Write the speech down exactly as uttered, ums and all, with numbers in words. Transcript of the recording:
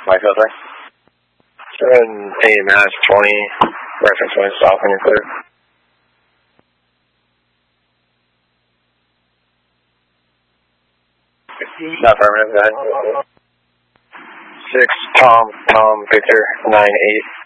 My filter. seven eight mass twenty, reference wind stop when you're clear. Not affirmative, go ahead. six Tom, Tom, Victor, nine eight.